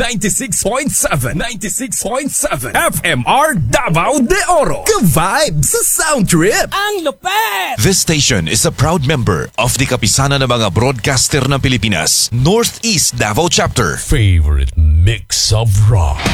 96.7 FMR Davao de Oro. Ka-vibe sa Sound Trip. Ang lupet! This station is a proud member of the Kapisanan ng mga Broadcaster ng Pilipinas, Northeast Davao Chapter. Favorite mix of rock.